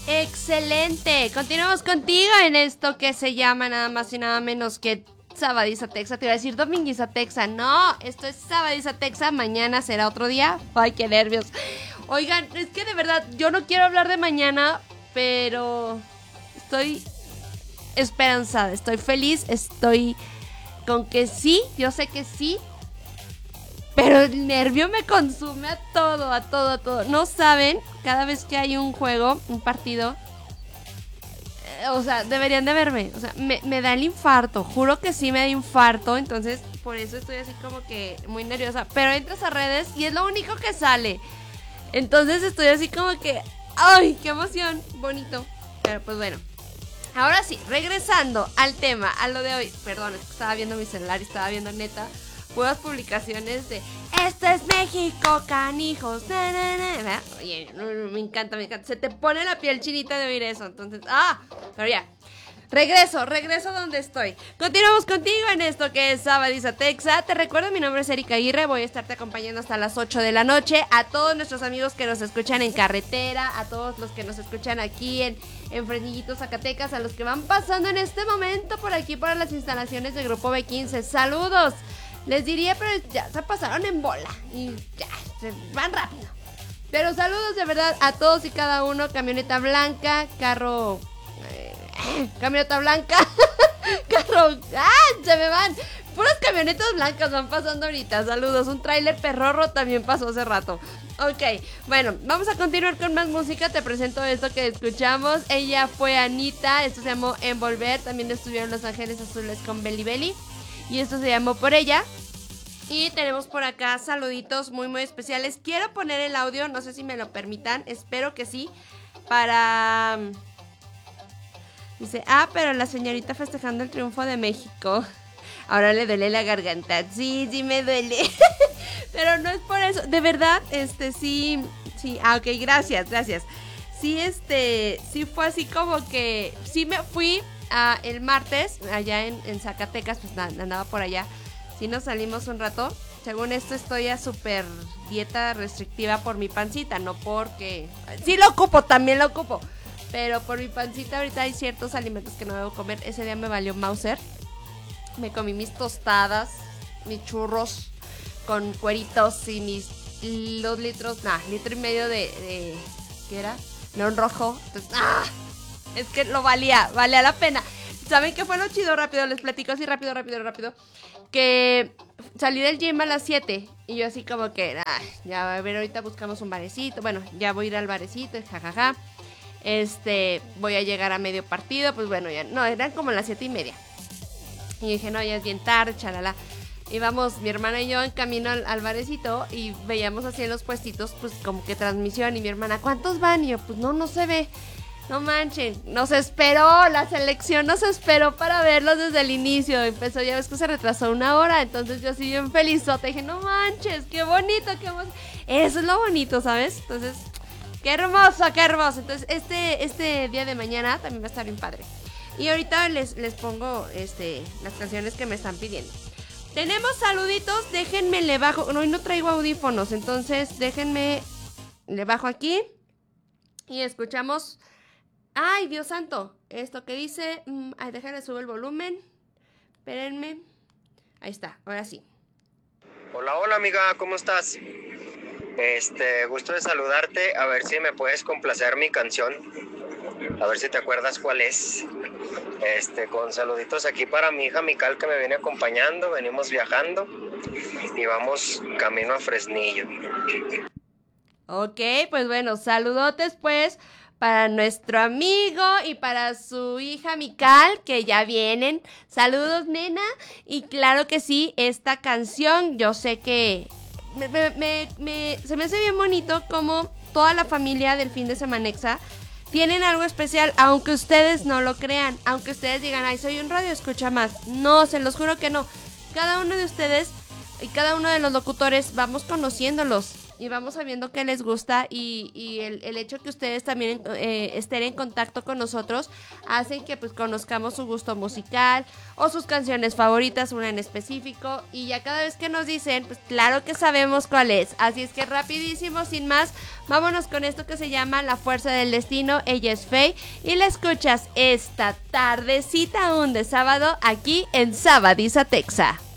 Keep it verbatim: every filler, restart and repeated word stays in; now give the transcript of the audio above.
Excelente. Continuamos contigo en esto que se llama nada más y nada menos que Sabadizatexa. Te iba a decir Dominguizatexa. No, esto es Sabadizatexa. Mañana será otro día. Ay, qué nervios. Oigan, es que de verdad yo no quiero hablar de mañana, pero estoy esperanzada, estoy feliz, estoy con que sí, yo sé que sí. Pero el nervio me consume a todo, a todo, a todo. No saben, cada vez que hay un juego, un partido, eh, o sea, deberían de verme. O sea, me, me da el infarto, juro que sí me da infarto. Entonces, por eso estoy así como que muy nerviosa. Pero entras a redes y es lo único que sale. Entonces estoy así como que, ¡ay, qué emoción! Bonito. Pero pues bueno. Ahora sí, regresando al tema, a lo de hoy. Perdón, es que estaba viendo mi celular y estaba viendo neta puras publicaciones de esto es México, canijos, na, na, na. Oye, me encanta, me encanta. Se te pone la piel chinita de oír eso. Entonces, ah, pero ya. Regreso, regreso donde estoy. Continuamos contigo en esto que es Sabadizatexa. Te recuerdo, mi nombre es Erika Aguirre. Voy a estarte acompañando hasta las ocho de la noche. A todos nuestros amigos que nos escuchan en carretera, a todos los que nos escuchan aquí en, en Fresnillo, Zacatecas, a los que van pasando en este momento por aquí por las instalaciones del Grupo B quince. ¡Saludos! Les diría, pero ya se pasaron en bola y ya, se van rápido. Pero saludos de verdad a todos y cada uno. Camioneta blanca, carro... Eh, camioneta blanca, carro... ¡Ah! Se me van. Puras camionetas blancas van pasando ahorita. Saludos. Un tráiler perrorro también pasó hace rato. Ok, bueno, vamos a continuar con más música. Te presento esto que escuchamos. Ella fue Anita. Esto se llamó Envolver. También estuvieron Los Ángeles Azules con Belly Belly. Y esto se llamó Por Ella. Y tenemos por acá saluditos muy muy especiales. Quiero poner el audio, no sé si me lo permitan. Espero que sí. Para... Dice, ah, pero la señorita festejando el triunfo de México. Ahora le duele la garganta. Sí, sí me duele. Pero no es por eso. De verdad, este, sí, sí. Ah, ok, gracias, gracias. Sí, este, sí fue así como que... Sí me fui a, el martes, allá en, en Zacatecas, pues andaba por allá. Sí nos salimos un rato. Según esto estoy a súper dieta restrictiva por mi pancita, no porque... Sí lo ocupo, también lo ocupo. Pero por mi pancita ahorita hay ciertos alimentos que no debo comer. Ese día me valió Mauser. Me comí mis tostadas, mis churros con cueritos y mis dos litros, nah, litro y medio de, de ¿qué era? León rojo. Entonces, ¡ah! Es que lo valía, valía la pena. ¿Saben qué fue lo chido? Rápido, les platico así rápido, rápido, rápido. Que salí del gym a las siete y yo así como que, ah, ya a ver, ahorita buscamos un barecito. Bueno, ya voy a ir al barecito, jajaja. Este, voy a llegar a medio partido, pues bueno, ya, no, eran como las siete y media. Y dije, no, ya es bien tarde, chalala. Íbamos mi hermana y yo en camino al, al barecito y veíamos así en los puestitos, pues como que transmisión. Y mi hermana, ¿cuántos van? Y yo, pues no, no se ve. No manchen, nos esperó, la selección nos esperó para verlos desde el inicio. Empezó, ya ves que se retrasó una hora, entonces yo así bien felizota. Dije, no manches, qué bonito, qué hermoso. Eso es lo bonito, ¿sabes? Entonces, qué hermoso, qué hermoso. Entonces, este, este día de mañana también va a estar bien padre. Y ahorita les, les pongo este, las canciones que me están pidiendo. Tenemos saluditos, déjenme le bajo. Hoy no, no traigo audífonos, entonces déjenme le bajo aquí. Y escuchamos... Ay, Dios santo, esto que dice, mm, ay, déjenme subir el volumen, espérenme, ahí está, ahora sí. Hola, hola amiga, ¿cómo estás? Este, gusto de saludarte, a ver si me puedes complacer mi canción, a ver si te acuerdas cuál es. Este, con saluditos aquí para mi hija Mical que me viene acompañando, venimos viajando y vamos camino a Fresnillo. Ok, pues bueno, saludotes pues para nuestro amigo y para su hija Mical, que ya vienen. Saludos, nena. Y claro que sí, esta canción, yo sé que me, me, me, me, se me hace bien bonito como toda la familia del fin de Semanexa tienen algo especial, aunque ustedes no lo crean, aunque ustedes digan, ay, soy un radio escucha más. No, se los juro que no. Cada uno de ustedes y cada uno de los locutores vamos conociéndolos y vamos sabiendo qué les gusta y, y el, el hecho que ustedes también eh, estén en contacto con nosotros hacen que pues conozcamos su gusto musical o sus canciones favoritas, una en específico, y ya cada vez que nos dicen, pues claro que sabemos cuál es. Así es que rapidísimo, sin más, vámonos con esto que se llama La Fuerza del Destino. Ella es Faye y la escuchas esta tardecita aún de sábado aquí en Sabadiza Texa.